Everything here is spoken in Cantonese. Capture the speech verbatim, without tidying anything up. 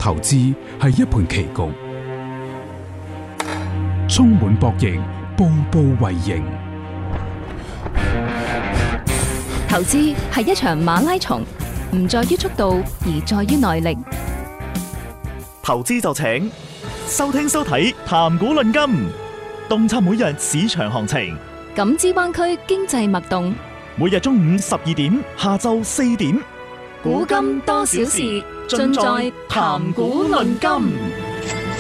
投資係一盤棋局，充滿博弈，步步為營。 投資係一場馬拉松，唔在於速度，而在於耐力。 投資就請收聽收睇談股論金，洞察每日市場行情， 感知灣區經濟脈動。 每日中午十二點，下晝四點， 古今多少事，盡在談股論金。